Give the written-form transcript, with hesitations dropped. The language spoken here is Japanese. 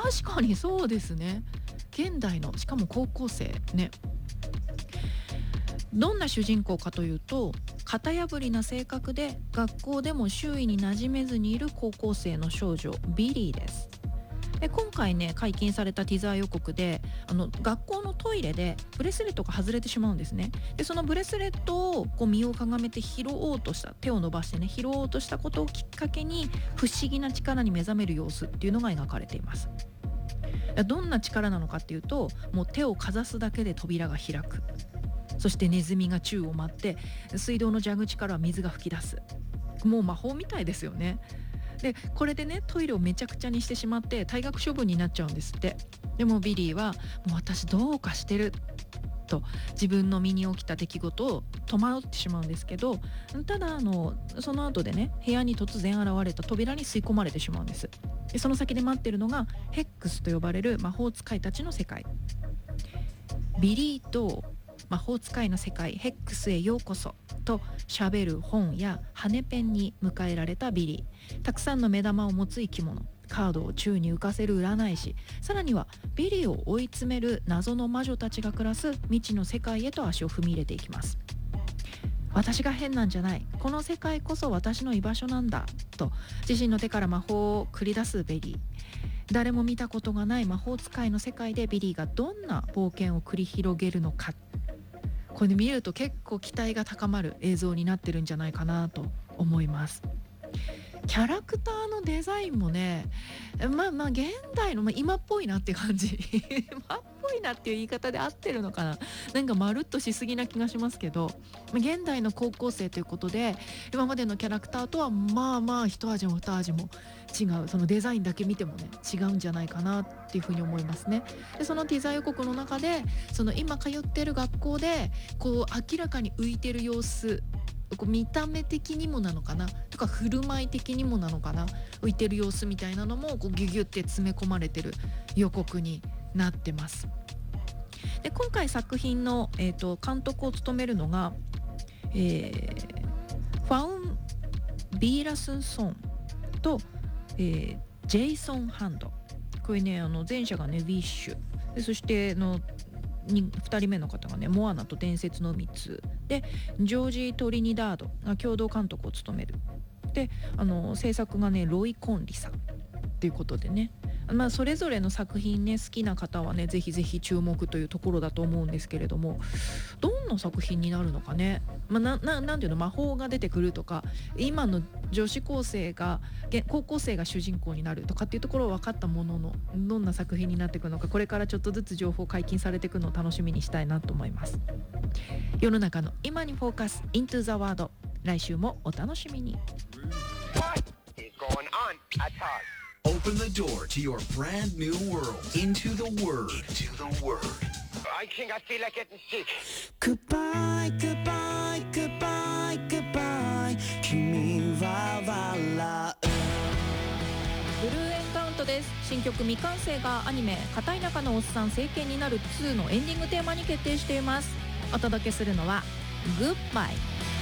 確かにそうですね。現代のしかも高校生ね。どんな主人公かというと、型破りな性格で学校でも周囲に馴染めずにいる高校生の少女ビリーです。で今回ね解禁されたティザー予告で学校のトイレでブレスレットが外れてしまうんですね。でそのブレスレットを身をかがめて拾おうとした、手を伸ばしてね拾おうとしたことをきっかけに不思議な力に目覚める様子っていうのが描かれています。どんな力なのかっていうと、もう手をかざすだけで扉が開く、そしてネズミが宙を舞って水道の蛇口からは水が噴き出す。もう魔法みたいですよね。でこれでねトイレをめちゃくちゃにしてしまって退学処分になっちゃうんですって。でもビリーはもう私どうかしてると自分の身に起きた出来事を戸惑ってしまうんですけど、ただその後でね部屋に突然現れた扉に吸い込まれてしまうんです。でその先で待ってるのがヘックスと呼ばれる魔法使いたちの世界。ビリーと魔法使いの世界ヘックスへようこそと喋る本や羽ペンに迎えられたビリー。たくさんの目玉を持つ生き物、カードを宙に浮かせる占い師、さらにはビリーを追い詰める謎の魔女たちが暮らす未知の世界へと足を踏み入れていきます。私が変なんじゃない、この世界こそ私の居場所なんだと自身の手から魔法を繰り出すビリー。誰も見たことがない魔法使いの世界でビリーがどんな冒険を繰り広げるのか、これ見ると結構期待が高まる映像になってるんじゃないかなと思います。キャラクターのデザインもねまあ現代の、今っぽいなって感じ今っぽいなっていう言い方で合ってるのかな、なんかまるっとしすぎな気がしますけど、現代の高校生ということで今までのキャラクターとは一味も二味も違う、そのデザインだけ見てもね違うんじゃないかなっていうふうに思いますね。でそのティザー予告の中でその今通ってる学校で明らかに浮いてる様子、見た目的にもなのかなとか振る舞い的にもなのかな、浮いてる様子みたいなのもギュギュって詰め込まれてる予告になってます。で今回作品の、監督を務めるのが、ファウン・ビーラスソンと、ジェイソン・ハンド。これね前者がねウィッシュで、そして2人目の方がねモアナと伝説の3つでジョージ・トリニダードが共同監督を務める。で制作がねロイ・コンリさんっていうことでね、それぞれの作品ね好きな方はねぜひぜひ注目というところだと思うんですけれども、どんな作品になるのかね。なんていうの、魔法が出てくるとか今の女子高生が高校生が主人公になるとかっていうところは分かったものの、どんな作品になっていくのかこれからちょっとずつ情報解禁されていくのを楽しみにしたいなと思います。世の中の今にフォーカス Into the World、 来週もお楽しみに。 Open the door to your brand new world. Into the Word. Into the Word. I think I feel like getting sick. Goodbye, goodbye, goodbye, goodbye. 君は笑う。 ブルーエンカウントです。新曲未完成がアニメ片田舎のおっさん政権になる2のエンディングテーマに決定しています。お届けするのはグッバイ。